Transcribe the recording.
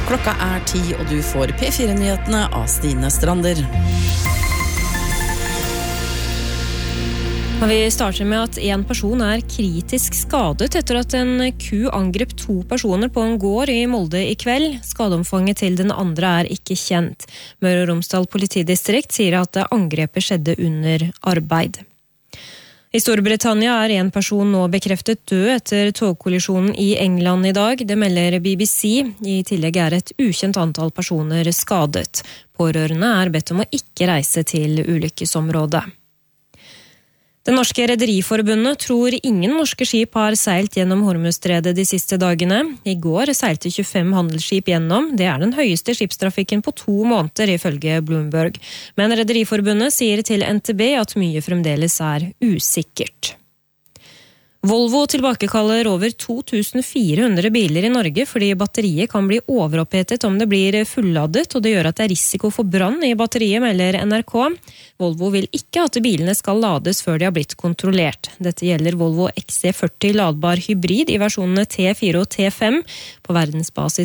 Klokka 10, og du får P4-nyhetene av Stine Strander. Vi starter med at en person kritisk skadet etter at en ku angrep 2 personer på en gård i Molde i kveld. Skadeomfanget til den andre ikke kjent. Møre og Romsdal politidistrikt sier at angrepet skjedde under arbeid. I Storbritannia en person nå bekreftet død etter togkollisjonen i England i dag. Det melder BBC. I tillegg et ukjent antall personer skadet. Pårørende bedt om å ikke reise til ulykkesområdet. Det norske rederiforbundet tror ingen norske skip har seilt gjennom Hormuzstredet de siste dagene. I går seilte 25 handelsskip gjennom. Det den høyeste skipstrafikken på 2 måneder ifølge Bloomberg. Men rederiforbundet sier til NTB at mye fremdeles usikkert. Volvo tilbakekaller over 2400 biler i Norge fordi batteriet kan bli overopphetet om det blir fulladet, og det gjør at det risiko for brann i batteriet, melder NRK. Volvo vil ikke at bilene skal lades før de har blitt kontrollert. Dette gjelder Volvo XC40 ladbar hybrid i versjonene T4 og T5. På verdensbasis